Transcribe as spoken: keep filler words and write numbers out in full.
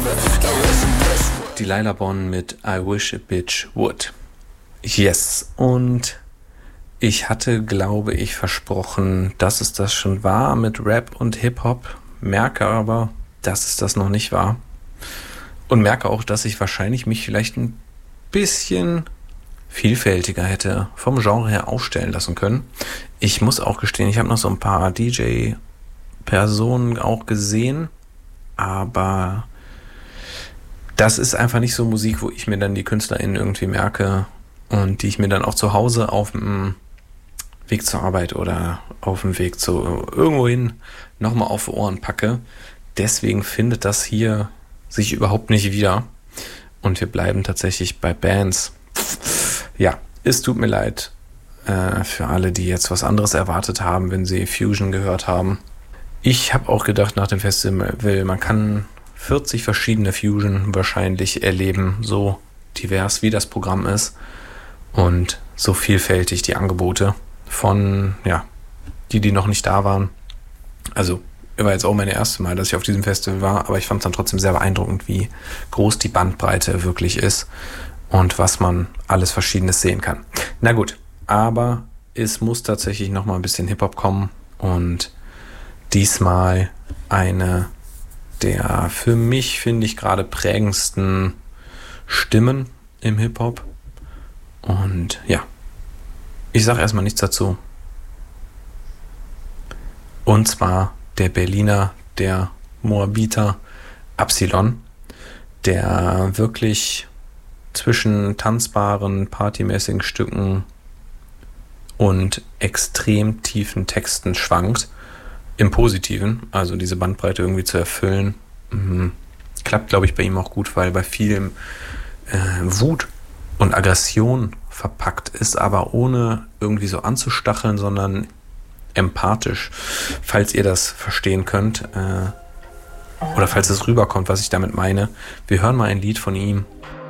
Delilah Bonn mit I Wish a Bitch Would. Yes, und ich hatte, glaube ich, versprochen, dass es das schon war mit Rap und Hip-Hop, merke aber, dass es das noch nicht war. Und merke auch, dass ich wahrscheinlich mich vielleicht ein bisschen vielfältiger hätte vom Genre her aufstellen lassen können. Ich muss auch gestehen, ich habe noch so ein paar D J-Personen auch gesehen, aber das ist einfach nicht so Musik, wo ich mir dann die KünstlerInnen irgendwie merke und die ich mir dann auch zu Hause auf dem Weg zur Arbeit oder auf dem Weg zu irgendwohin nochmal auf die Ohren packe. Deswegen findet das hier sich überhaupt nicht wieder. Und wir bleiben tatsächlich bei Bands. Ja, es tut mir leid äh, für alle, die jetzt was anderes erwartet haben, wenn sie Fusion gehört haben. Ich habe auch gedacht nach dem Festival, man kann vierzig verschiedene Fusion wahrscheinlich erleben, so divers wie das Programm ist und so vielfältig die Angebote von, ja, die, die noch nicht da waren. Also, war jetzt auch mein erstes Mal, dass ich auf diesem Festival war, aber ich fand es dann trotzdem sehr beeindruckend, wie groß die Bandbreite wirklich ist und was man alles Verschiedenes sehen kann. Na gut, aber es muss tatsächlich noch mal ein bisschen Hip-Hop kommen und diesmal eine der für mich, finde ich, gerade prägendsten Stimmen im Hip-Hop. Und ja, ich sage erstmal nichts dazu. Und zwar der Berliner, der Moabiter Absilon, der wirklich zwischen tanzbaren, partymäßigen Stücken und extrem tiefen Texten schwankt. Im Positiven, also diese Bandbreite irgendwie zu erfüllen, mh, klappt, glaube ich, bei ihm auch gut, weil bei vielem äh, Wut und Aggression verpackt ist, aber ohne irgendwie so anzustacheln, sondern empathisch, falls ihr das verstehen könnt äh, oder falls es rüberkommt, was ich damit meine. Wir hören mal ein Lied von ihm